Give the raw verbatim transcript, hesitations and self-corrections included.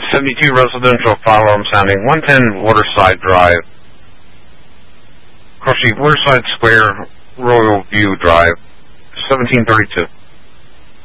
seventy-two residential fire alarm sounding, one ten Waterside Drive. Cross Street, Waterside Square, Royal View Drive, seventeen thirty-two.